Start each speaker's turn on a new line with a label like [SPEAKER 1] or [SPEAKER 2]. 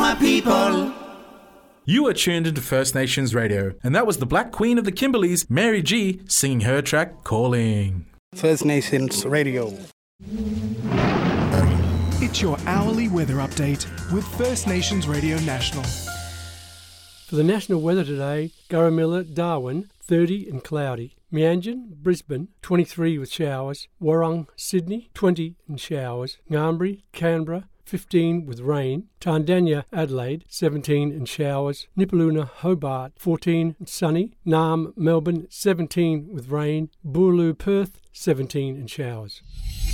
[SPEAKER 1] my people.
[SPEAKER 2] You are tuned into First Nations Radio, and that was the Black Queen of the Kimberleys, Mary G, singing her track, Calling.
[SPEAKER 3] First Nations Radio.
[SPEAKER 4] It's your hourly weather update with First Nations Radio National.
[SPEAKER 5] For the national weather today, Gurrumilla, Darwin, 30 and cloudy. Meanjin, Brisbane, 23 with showers. Warrung, Sydney, 20 and showers. Ngambri, Canberra, 15 with rain. Tandanya, Adelaide, 17 and showers. Nipaluna, Hobart, 14 and sunny. Naarm, Melbourne, 17 with rain. Boorloo, Perth, 17 and showers.